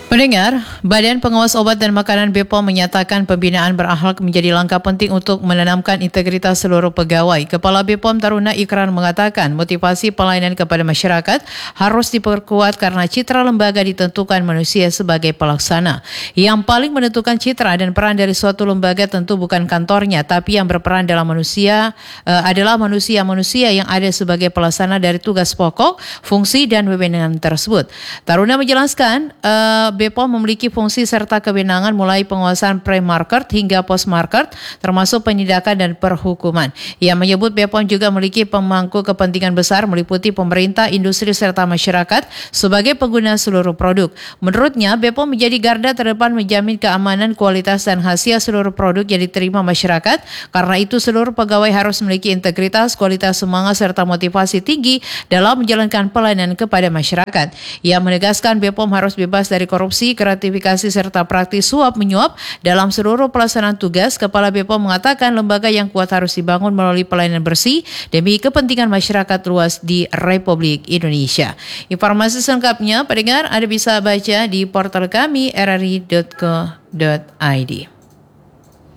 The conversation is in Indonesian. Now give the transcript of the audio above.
Pendengar, Badan Pengawas Obat dan Makanan BPOM menyatakan pembinaan berakhlak menjadi langkah penting untuk menanamkan integritas seluruh pegawai. Kepala BPOM Taruna Ikrar mengatakan motivasi pelayanan kepada masyarakat harus diperkuat karena citra lembaga ditentukan manusia sebagai pelaksana. Yang paling menentukan citra dan peran dari suatu lembaga tentu bukan kantornya, tapi yang berperan dalam manusia adalah manusia-manusia yang ada sebagai pelaksana dari tugas pokok, fungsi dan wewenang tersebut. Taruna menjelaskan BPOM memiliki fungsi serta kewenangan mulai penguasaan pre-market hingga post-market, termasuk penindakan dan perhukuman. Ia menyebut BPOM juga memiliki pemangku kepentingan besar meliputi pemerintah, industri serta masyarakat sebagai pengguna seluruh produk. Menurutnya, BPOM menjadi garda terdepan menjamin keamanan, kualitas dan hasil seluruh produk yang diterima masyarakat. Karena itu, seluruh pegawai harus memiliki integritas, kualitas, semangat serta motivasi tinggi dalam menjalankan pelayanan kepada masyarakat. Ia menegaskan BPOM harus bebas dari korupsi, gratifikasi serta praktik suap menyuap dalam seluruh pelaksanaan tugas. Kepala BPOM mengatakan lembaga yang kuat harus dibangun melalui pelayanan bersih demi kepentingan masyarakat luas di Republik Indonesia. Informasi selengkapnya pendengar Anda bisa baca di portal kami rri.co.id.